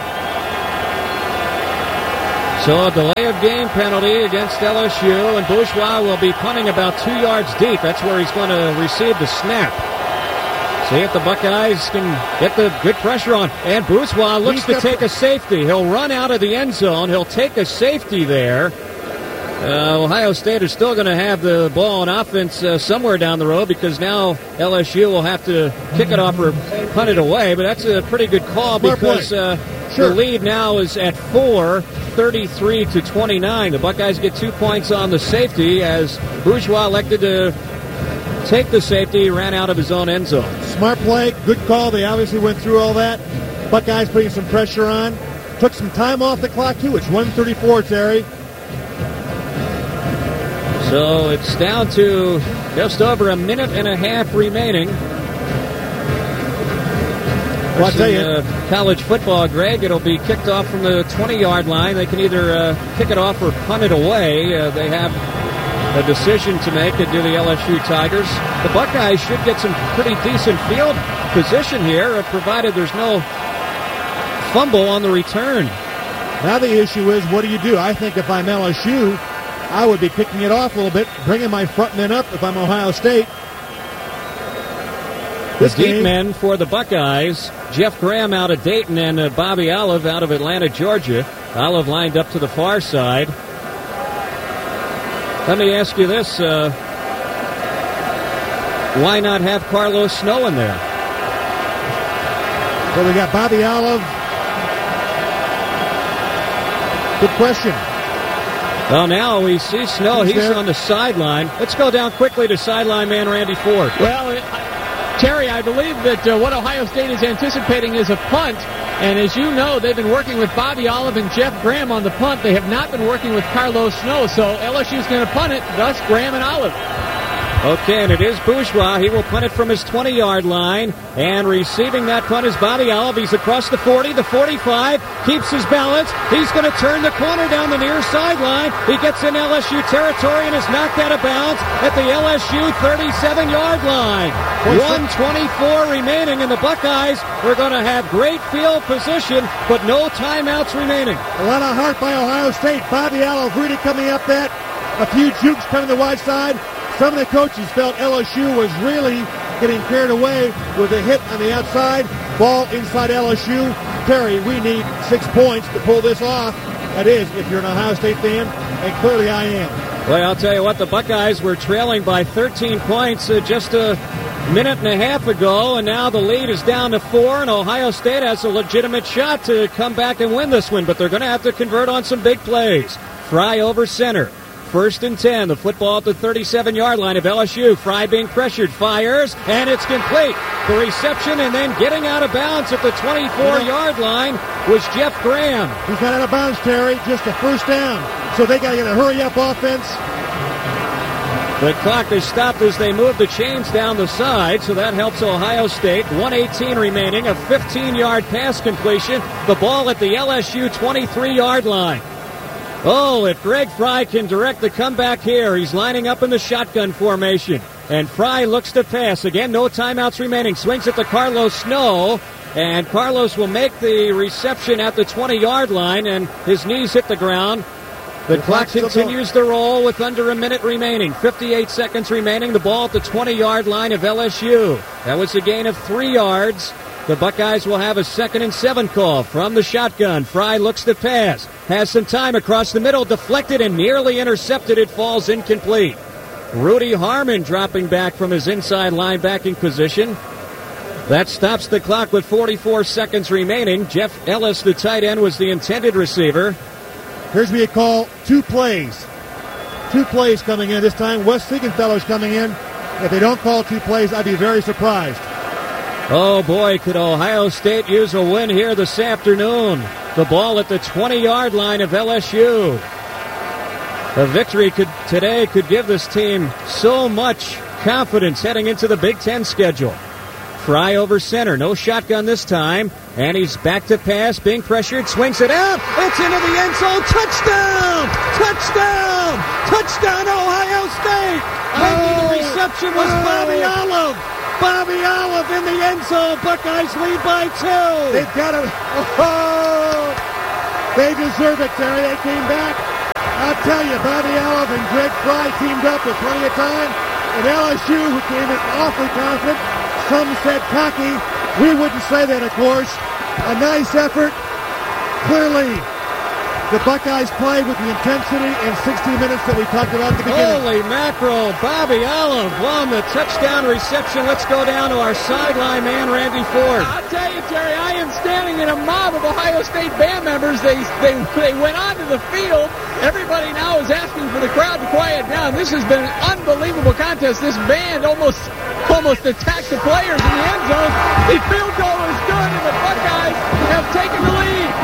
A: So a delay of game penalty against LSU, and Bourgeois will be punting about 2 yards deep. That's where he's going to receive the snap. See if the Buckeyes can get the good pressure on. And Bourgeois looks to take a safety. He'll run out of the end zone. He'll take a safety there. Ohio State is still going to have the ball on offense somewhere down the road because now LSU will have to kick it off or punt it away. But that's a pretty good call because the lead now is at 4, 33-29. The Buckeyes get 2 points on the safety as Bourgeois elected to take the safety, ran out of his own end zone.
B: Smart play, good call. They obviously went through all that. Buckeyes putting some pressure on. Took some time off the clock, too. It's 1:34, Terry.
A: So it's down to just over a minute and a half remaining.
B: Well, I'll tell you,
A: college football, Greg, it'll be kicked off from the 20-yard line. They can either kick it off or punt it away. They have a decision to make to do the LSU Tigers. The Buckeyes should get some pretty decent field position here, provided there's no fumble on the return.
B: Now the issue is, what do? I think if I'm LSU, I would be kicking it off a little bit, bringing my front men up if I'm Ohio State.
A: The deep men for the Buckeyes, Jeff Graham out of Dayton and Bobby Olive out of Atlanta, Georgia. Olive lined up to the far side. Let me ask you this. Why not have Carlos Snow in there?
B: Well, we got Bobby Olive. Good question.
A: Well, now we see Snow. He's on the sideline. Let's go down quickly to sideline man Randy Ford.
C: Well, Terry, I believe that what Ohio State is anticipating is a punt. And as you know, they've been working with Bobby Olive and Jeff Graham on the punt. They have not been working with Carlos Snow. So LSU's going to punt it, thus Graham and Olive.
A: Okay, and it is Bourgeois. He will punt it from his 20-yard line. And receiving that punt is Bobby Olive. He's across the 40, the 45, keeps his balance. He's going to turn the corner down the near sideline. He gets in LSU territory and is knocked out of bounds at the LSU 37-yard line. 1:24 remaining, and the Buckeyes are going to have great field position, but no timeouts remaining.
B: A lot of heart by Ohio State. Bobby Olive really coming up that. A few jukes coming to the wide side. Some of the coaches felt LSU was really getting carried away with a hit on the outside. Ball inside LSU. Terry, we need 6 points to pull this off. That is, if you're an Ohio State fan, and clearly I am.
A: Well, I'll tell you what, the Buckeyes were trailing by 13 points just a minute and a half ago, and now the lead is down to 4, and Ohio State has a legitimate shot to come back and win this one, but they're going to have to convert on some big plays. Fry over center. 1st and 10, the football at the 37-yard line of LSU. Fry being pressured, fires, and it's complete. The reception and then getting out of bounds at the 24-yard line was Jeff Graham.
B: He's got out of bounds, Terry, just a first down. So they got to get a hurry-up offense.
A: The clock is stopped as they move the chains down the side, so that helps Ohio State. 1:18 remaining, a 15-yard pass completion. The ball at the LSU 23-yard line. Oh, if Greg Fry can direct the comeback here, he's lining up in the shotgun formation. And Fry looks to pass. Again, no timeouts remaining. Swings it to Carlos Snow. And Carlos will make the reception at the 20-yard line, and his knees hit the ground. The clock continues to roll with under a minute remaining. 58 seconds remaining. The ball at the 20-yard line of LSU. That was a gain of 3 yards. The Buckeyes will have a 2nd and 7 call from the shotgun. Fry looks to pass. Has some time across the middle. Deflected and nearly intercepted. It falls incomplete. Rudy Harmon dropping back from his inside linebacking position. That stops the clock with 44 seconds remaining. Jeff Ellis, the tight end, was the intended receiver.
B: Here's where you call 2 plays. 2 plays coming in this time. Wes Siegenthaler's coming in. If they don't call 2 plays, I'd be very surprised.
A: Oh, boy, could Ohio State use a win here this afternoon. The ball at the 20-yard line of LSU. A victory today could give this team so much confidence heading into the Big Ten schedule. Fry over center. No shotgun this time. And he's back to pass. Being pressured. Swings it out. It's into the end zone. Touchdown! Touchdown! Touchdown, Ohio State! Making the reception was Bobby Olive. Bobby Olive in the end zone. Buckeyes lead by 2.
B: They've got to... Oh, they deserve it, Terry. They came back. I'll tell you, Bobby Olive and Greg Fry teamed up with plenty of time. And LSU, who came in awfully confident, some said cocky. We wouldn't say that, of course. A nice effort. Clearly, the Buckeyes played with the intensity and 60 minutes that we talked about at the beginning.
A: Holy mackerel. Bobby Olive won the touchdown reception. Let's go down to our sideline man, Randy Ford.
C: I'll tell you, Terry, I am standing in a mob of Ohio State band members. They went onto the field. Everybody now is asking for the crowd to quiet down. This has been an unbelievable contest. This band almost attacked the players in the end zone. The field goal is good, and the Buckeyes have taken the lead.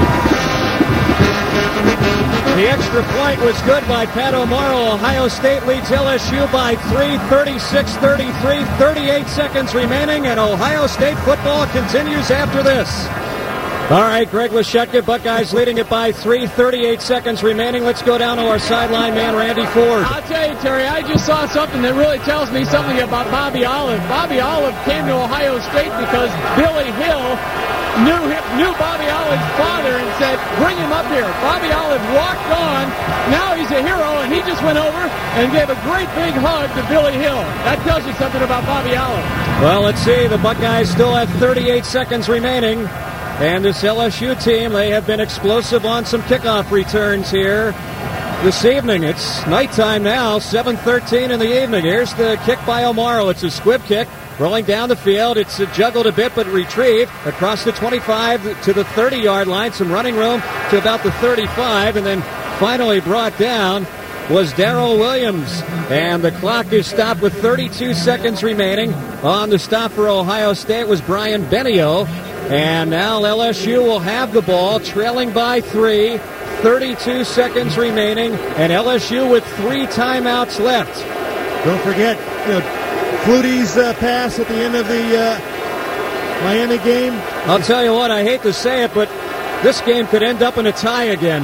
A: The extra point was good by Pat O'Morrow. Ohio State leads LSU by 3, 36-33, 38 seconds remaining, and Ohio State football continues after this. All right, Greg Lashetka, Buckeyes leading it by 3, 38 seconds remaining. Let's go down to our sideline man, Randy Ford.
C: I'll tell you, Terry, I just saw something that really tells me something about Bobby Olive. Bobby Olive came to Ohio State because Billy Hill knew Bobby Olive's father and said, bring him up here. Bobby Olive walked on. Now he's a hero, and he just went over and gave a great big hug to Billy Hill. That tells you something about Bobby Olive.
A: Well, let's see. The Buckeyes still have 38 seconds remaining. And this LSU team, they have been explosive on some kickoff returns here this evening. It's nighttime now, 7:13 in the evening. Here's the kick by O'Morrow. It's a squib kick. Rolling down the field, it's juggled a bit but retrieved across the 25 to the 30-yard line. Some running room to about the 35, and then finally brought down was Darrell Williams. And the clock is stopped with 32 seconds remaining. On the stop for Ohio State was Brian Benio. And now LSU will have the ball, trailing by 3, 32 seconds remaining, and LSU with 3 timeouts left.
B: Don't forget, Flutie's pass at the end of the Miami game.
A: I'll tell you what, I hate to say it, but this game could end up in a tie again.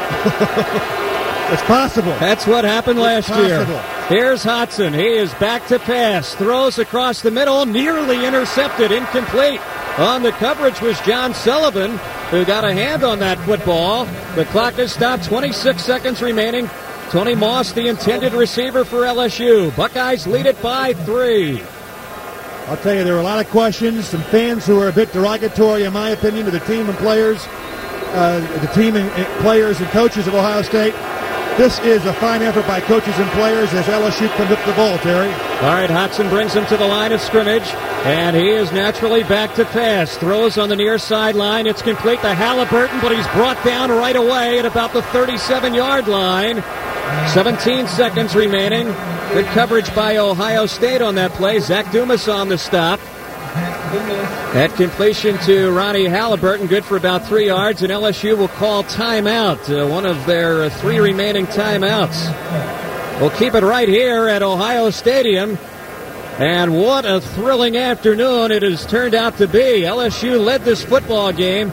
B: It's possible.
A: That's what happened last year. Here's Hodson. He is back to pass. Throws across the middle, nearly intercepted, incomplete. On the coverage was John Sullivan, who got a hand on that football. The clock is stopped, 26 seconds remaining. Tony Moss, the intended receiver for LSU. Buckeyes lead it by 3.
B: I'll tell you, there were a lot of questions. Some fans who were a bit derogatory, in my opinion, to the team and players, players and coaches of Ohio State. This is a fine effort by coaches and players as LSU comes up the ball, Terry.
A: All right, Hodson brings him to the line of scrimmage, and he is naturally back to pass. Throws on the near sideline. It's complete to Halliburton, but he's brought down right away at about the 37-yard line. 17 seconds remaining. Good coverage by Ohio State on that play. Zach Dumas on the stop. That completion to Ronnie Halliburton, good for about 3 yards, and LSU will call timeout, one of their 3 remaining timeouts. We'll keep it right here at Ohio Stadium, and what a thrilling afternoon it has turned out to be. LSU led this football game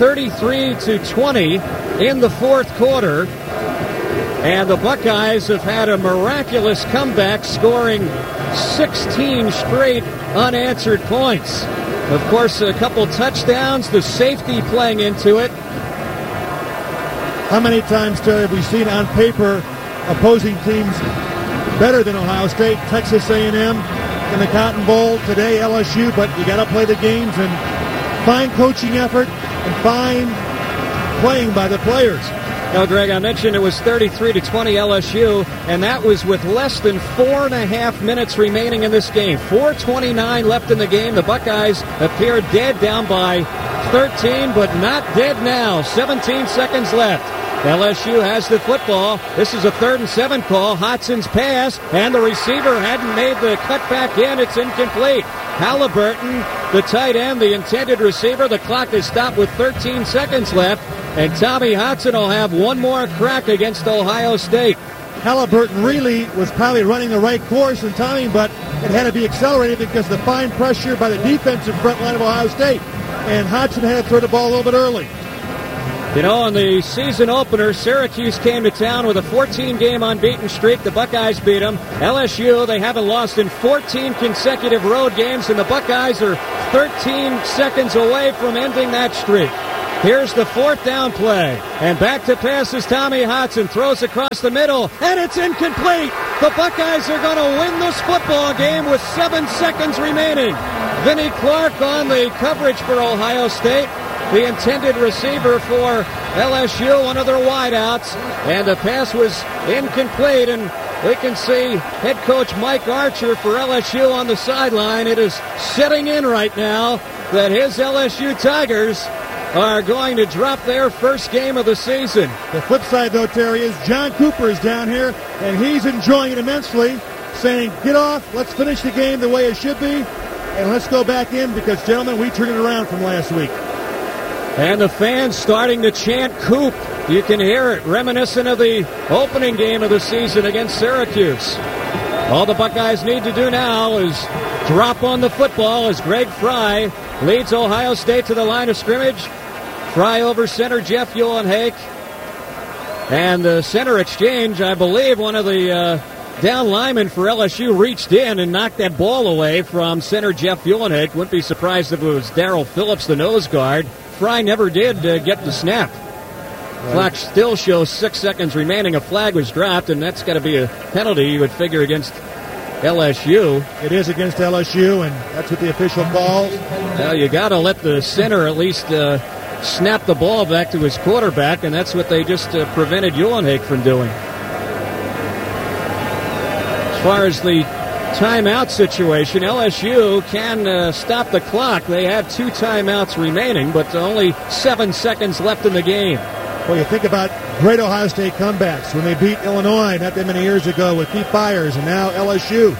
A: 33-20 in the fourth quarter, and the Buckeyes have had a miraculous comeback, scoring 16 straight unanswered points. Of course, a couple touchdowns, the safety playing into it.
B: How many times, Terry, have we seen on paper opposing teams better than Ohio State? Texas A&M in the Cotton Bowl, today LSU, but you got to play the games, and fine coaching effort and fine playing by the players.
A: Now, Greg, I mentioned it was 33-20 LSU, and that was with less than 4.5 minutes remaining in this game. 4:29 left in the game. The Buckeyes appear dead, down by 13, but not dead now. 17 seconds left. LSU has the football. This is a 3rd and 7 call. Hodson's pass, and the receiver hadn't made the cut back in. It's incomplete. Halliburton, the tight end, the intended receiver. The clock is stopped with 13 seconds left, and Tommy Hodson will have one more crack against Ohio State.
B: Halliburton really was probably running the right course and timing, but it had to be accelerated because of the fine pressure by the defensive front line of Ohio State. And Hodgson had to throw the ball a little bit early.
A: You know, on the season opener, Syracuse came to town with a 14-game unbeaten streak. The Buckeyes beat them. LSU, they haven't lost in 14 consecutive road games, and the Buckeyes are 13 seconds away from ending that streak. Here's the fourth down play. And back to pass is Tommy Hodgson. Throws across the middle, and it's incomplete. The Buckeyes are going to win this football game with 7 seconds remaining. Vinnie Clark on the coverage for Ohio State. The intended receiver for LSU, one of their wideouts, and the pass was incomplete, and we can see head coach Mike Archer for LSU on the sideline. It is setting in right now that his LSU Tigers are going to drop their first game of the season.
B: The flip side, though, Terry, is John Cooper is down here, and he's enjoying it immensely, saying, get off, let's finish the game the way it should be, and let's go back in because, gentlemen, we turned it around from last week.
A: And the fans starting to chant Coop. You can hear it, reminiscent of the opening game of the season against Syracuse. All the Buckeyes need to do now is drop on the football as Greg Fry leads Ohio State to the line of scrimmage. Fry over center, Jeff Uhlenhake. And the center exchange, I believe one of the down linemen for LSU reached in and knocked that ball away from center Jeff Uhlenhake. Wouldn't be surprised if it was Darrell Phillips, the nose guard. Fry never did get the snap. Clock still shows 6 seconds remaining. A flag was dropped, and that's got to be a penalty, you would figure, against LSU.
B: It is against LSU, and that's what the official calls.
A: Well, you got to let the center at least snap the ball back to his quarterback, and that's what they just prevented Uhlenhake from doing. As far as the timeout situation, LSU can stop the clock. They have 2 timeouts remaining, but only 7 seconds left in the game.
B: Well, you think about great Ohio State comebacks when they beat Illinois not that many years ago with Keith Byers, and now LSU.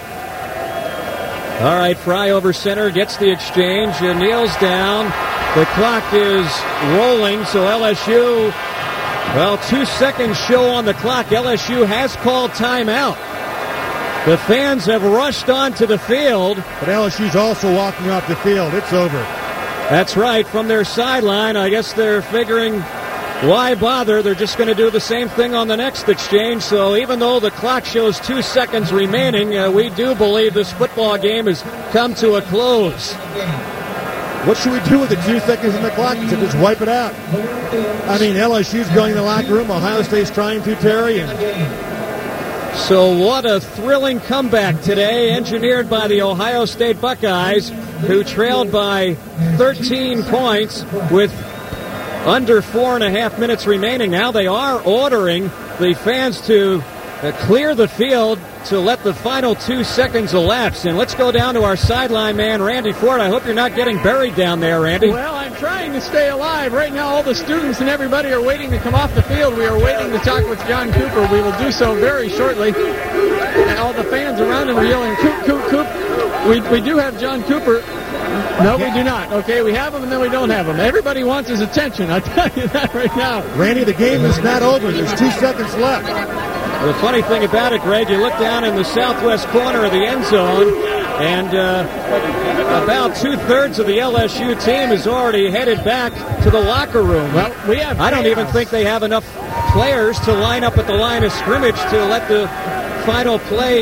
A: All right, Fry over center, gets the exchange, kneels down. The clock is rolling, so LSU, 2 seconds show on the clock. LSU has called timeout. The fans have rushed onto the field.
B: But LSU's also walking off the field. It's over.
A: That's right. From their sideline, I guess they're figuring, why bother? They're just going to do the same thing on the next exchange. So even though the clock shows 2 seconds remaining, we do believe this football game has come to a close.
B: What should we do with the 2 seconds in the clock? To just wipe it out. I mean, LSU's going in the locker room. Ohio State's trying to, Terry, and
A: so what a thrilling comeback today, engineered by the Ohio State Buckeyes, who trailed by 13 points with under 4.5 minutes remaining. Now they are ordering the fans to clear the field to let the final 2 seconds elapse. And let's go down to our sideline man, Randy Ford. I hope you're not getting buried down there, Randy.
C: Well, I'm trying to stay alive. Right now, all the students and everybody are waiting to come off the field. We are waiting to talk with John Cooper. We will do so very shortly. And all the fans around him are yelling, Coop, Coop, Coop. We do have John Cooper. No, we do not. Okay, we have him and then we don't have him. Everybody wants his attention. I'll tell you that right now.
B: Randy, the game is not over. There's 2 seconds left.
A: The funny thing about it, Greg, you look down in the southwest corner of the end zone, and about 2/3 of the LSU team is already headed back to the locker room.
C: Well, I
A: don't even think they have enough players to line up at the line of scrimmage to let the final play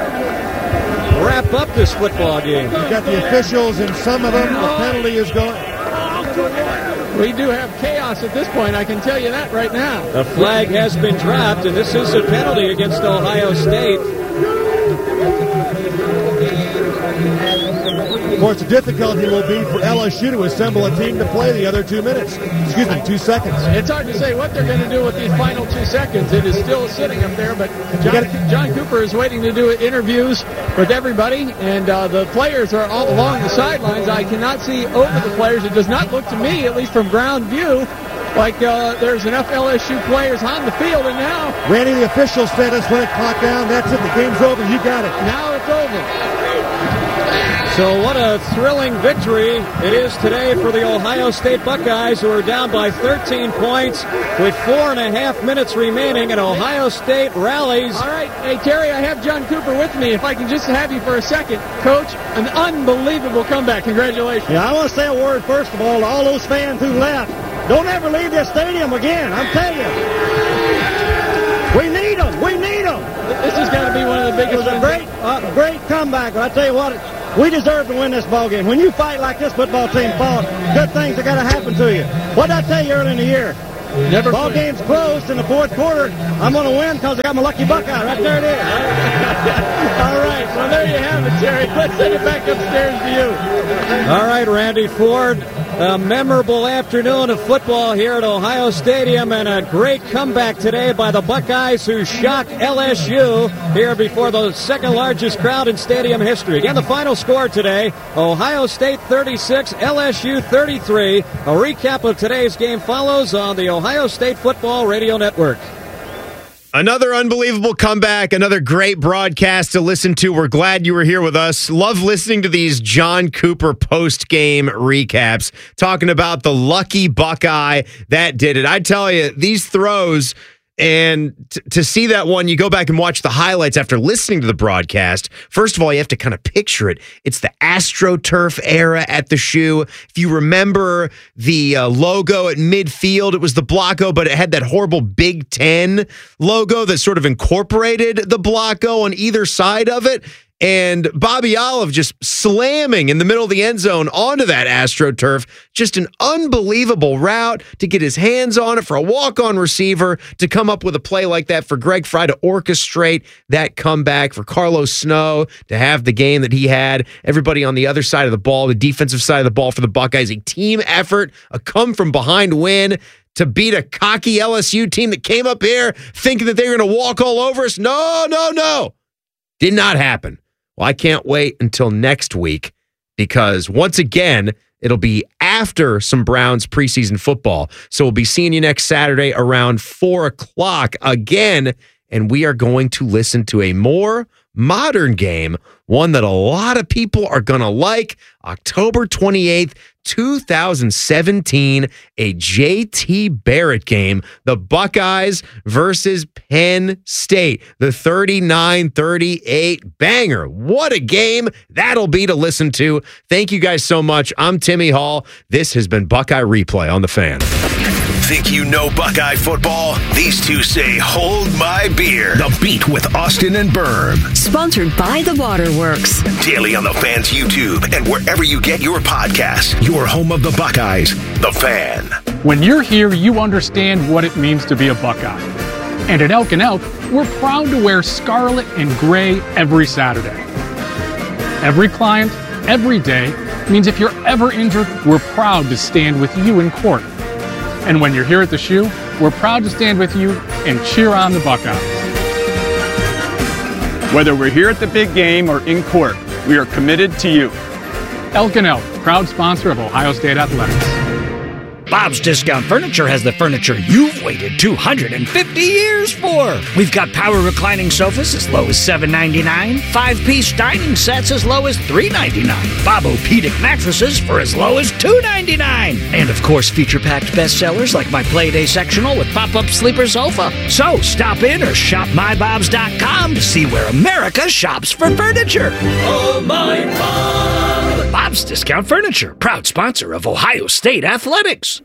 A: wrap up this football game.
B: You've got the officials, and some of them, the penalty is going.
C: We do have chaos at this point, I can tell you that right now.
A: The flag has been dropped, and this is a penalty against Ohio State.
B: Of course, the difficulty will be for LSU to assemble a team to play the other 2 minutes. 2 seconds.
C: It's hard to say what they're going to do with these final 2 seconds. It is still sitting up there, but John Cooper is waiting to do interviews with everybody, and the players are all along the sidelines. I cannot see over the players. It does not look to me, at least from ground view, like there's enough LSU players on the field, and now...
B: Randy, the official said us when it clocked down. That's it. The game's over. You got it.
C: Now it's over.
A: So what a thrilling victory it is today for the Ohio State Buckeyes, who are down by 13 points with 4.5 minutes remaining, and Ohio State rallies.
C: All right. Hey, Terry, I have John Cooper with me. If I can just have you for a second. Coach, an unbelievable comeback. Congratulations.
R: Yeah, I want to say a word, first of all, to all those fans who left. Don't ever leave this stadium again, I'm telling you. We need them. We need them.
C: This has got to be one of the biggest.
R: It was a great comeback. I tell you what, we deserve to win this ball game. When you fight like this football team fought, good things are going to happen to you. What did I tell you early in the year? Ball game's closed in the fourth quarter. I'm going to win because I got my lucky Buckeye. Right there it is.
C: All right, well, there you have it, Terry. Let's send it back upstairs to you.
A: All right, Randy Ford. A memorable afternoon of football here at Ohio Stadium, and a great comeback today by the Buckeyes, who shocked LSU here before the second largest crowd in stadium history. Again, the final score today, Ohio State 36, LSU 33. A recap of today's game follows on the Ohio State Football Radio Network.
I: Another unbelievable comeback, another great broadcast to listen to. We're glad you were here with us. Love listening to these John Cooper post-game recaps, talking about the lucky Buckeye that did it. I tell you, these throws, and to see that one, you go back and watch the highlights after listening to the broadcast. First of all, you have to kind of picture it. It's the AstroTurf era at the shoe. If you remember the logo at midfield, it was the Blocko, but it had that horrible Big Ten logo that sort of incorporated the Blocko on either side of it. And Bobby Olive just slamming in the middle of the end zone onto that AstroTurf. Just an unbelievable route to get his hands on it for a walk-on receiver, to come up with a play like that for Greg Fry to orchestrate that comeback, for Carlos Snow to have the game that he had. Everybody on the other side of the ball, the defensive side of the ball for the Buckeyes, a team effort, a come-from-behind win to beat a cocky LSU team that came up here thinking that they were going to walk all over us. No. Did not happen. Well, I can't wait until next week, because once again, it'll be after some Browns preseason football. So we'll be seeing you next Saturday around 4 o'clock again, and we are going to listen to a more modern game, one that a lot of people are going to like. October 28th, 2017, a JT Barrett game. The Buckeyes versus Penn State. The 39-38 banger. What a game that'll be to listen to. Thank you guys so much. I'm Timmy Hall. This has been Buckeye Replay on The Fan.
F: Think you know Buckeye football? These two say, hold my beer. The Beat with Austin and Berm.
G: Sponsored by the Waterworks.
F: Daily on The Fan's YouTube and wherever you get your podcasts. Your home of the Buckeyes, The Fan.
S: When you're here, you understand what it means to be a Buckeye. And at Elk & Elk, we're proud to wear scarlet and gray every Saturday. Every client, every day, means if you're ever injured, we're proud to stand with you in court. And when you're here at the shoe, we're proud to stand with you and cheer on the Buckeyes.
T: Whether we're here at the big game or in court, we are committed to you.
S: Elk & Elk, proud sponsor of Ohio State Athletics.
U: Bob's Discount Furniture has the furniture you've waited 250 years for. We've got power reclining sofas as low as $7.99, 5-piece dining sets as low as $3.99, Bob-O-Pedic mattresses for as low as $2.99, and of course feature-packed bestsellers like my Playday sectional with pop-up sleeper sofa. So stop in or shop mybobs.com to see where America shops for furniture.
V: Oh, my Bob!
U: Bob's Discount Furniture, proud sponsor of Ohio State Athletics.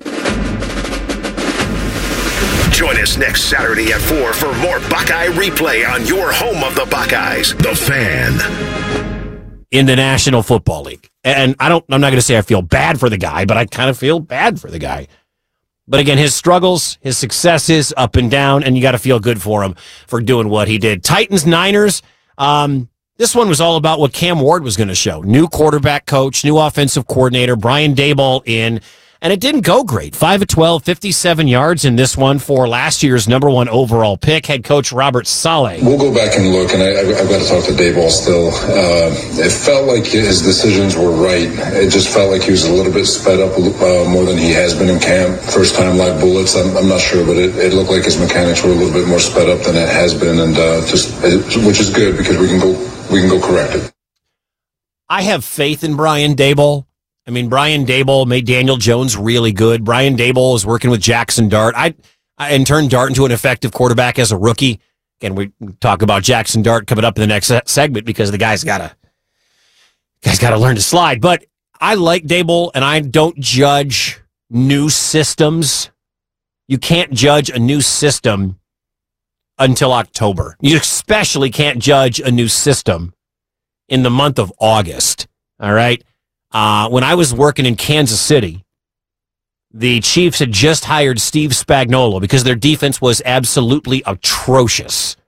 F: Join us next Saturday at 4 for more Buckeye Replay on your home of the Buckeyes, The Fan.
W: In the National Football League. And I'm not going to say I feel bad for the guy, but I kind of feel bad for the guy. But again, his struggles, his successes, up and down, and you got to feel good for him for doing what he did. Titans, Niners, this one was all about what Cam Ward was going to show. New quarterback coach, new offensive coordinator, Brian Daboll in, and it didn't go great. 5 of 12, 57 yards in this one for last year's number 1 overall pick, head coach Robert Saleh.
X: We'll go back and look, and I've got to talk to Daboll still. It felt like his decisions were right. It just felt like he was a little bit sped up more than he has been in camp. First time live bullets, I'm not sure, but it looked like his mechanics were a little bit more sped up than it has been, and which is good because we can go correct it.
W: I have faith in Brian Daboll. I mean, Brian Daboll made Daniel Jones really good. Brian Daboll is working with Jackson Dart. I turned Dart into an effective quarterback as a rookie. Again, we talk about Jackson Dart coming up in the next segment because the guy's got to learn to slide. But I like Daboll, and I don't judge new systems. You can't judge a new system until October. You especially can't judge a new system in the month of August. All right? When I was working in Kansas City, the Chiefs had just hired Steve Spagnuolo because their defense was absolutely atrocious.